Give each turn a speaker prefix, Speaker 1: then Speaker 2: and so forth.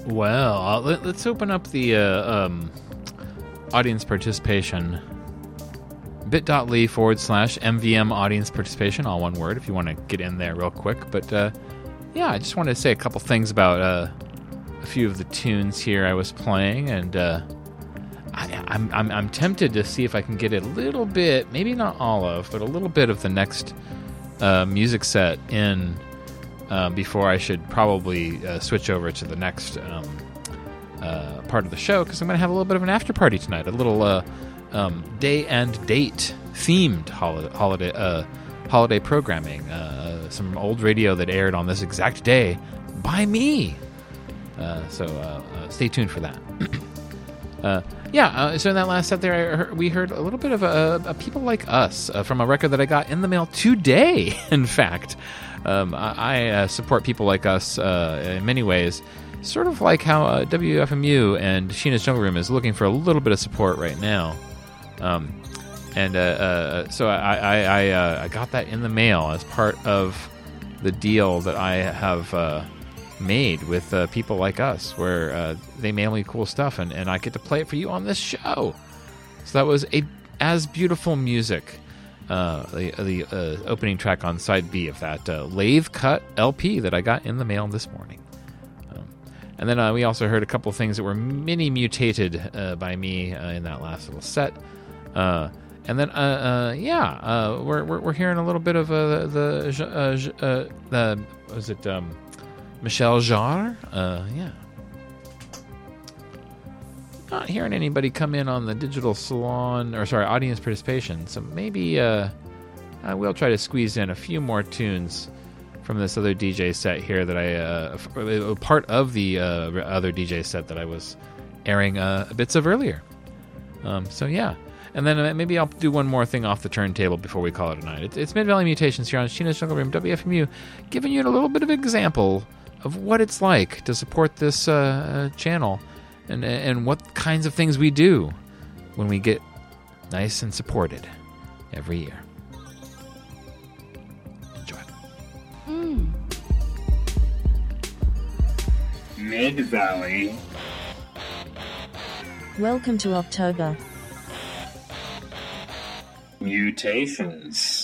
Speaker 1: Well, let's open up the audience participation. bit.ly/MVM audience participation, all one word, if you want to get in there real quick. But yeah, I just wanted to say a couple things about a few of the tunes here I was playing, and I'm tempted to see if I can get a little bit, maybe not all of, but a little bit of the next music set in before I should probably switch over to the next part of the show, because I'm going to have a little bit of an after party tonight, a little day and date themed holiday programming, some old radio that aired on this exact day by me. So stay tuned for that. So in that last set there, we heard a little bit of a People Like Us from a record that I got in the mail today, in fact. I support People Like Us in many ways, sort of like how WFMU and Sheena's Jungle Room is looking for a little bit of support right now. So I got that in the mail as part of the deal that I have made with People Like Us, where they mail me cool stuff, and I get to play it for you on this show. So that was As Beautiful Music, the opening track on side B of that Lathe Cut LP that I got in the mail this morning. And then we also heard a couple things that were mini mutated by me in that last little set. And then we're hearing a little bit of Michel Jarre? Not hearing anybody come in on the digital salon, audience participation. So maybe I will try to squeeze in a few more tunes from this other DJ set here that part of the other DJ set that I was airing bits of earlier. And then maybe I'll do one more thing off the turntable before we call it a night. It's Mid-Valley Mutations here on Sheena's Jungle Room, WFMU, giving you a little bit of example of what it's like to support this channel and what kinds of things we do when we get nice and supported every year. Enjoy.
Speaker 2: Mid-Valley.
Speaker 3: Welcome to October.
Speaker 2: Mutations.